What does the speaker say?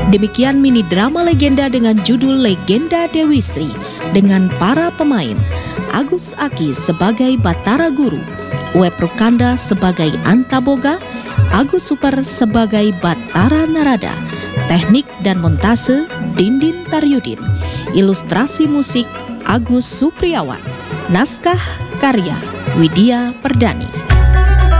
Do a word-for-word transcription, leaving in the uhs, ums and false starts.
Demikian mini drama legenda dengan judul Legenda Dewi Sri dengan para pemain Agus Aki sebagai Batara Guru, Web Rukanda sebagai Antaboga, Agus Super sebagai Batara Narada, teknik dan montase Dindin Taryudin, ilustrasi musik Agus Supriyawan, naskah karya Widya Perdani.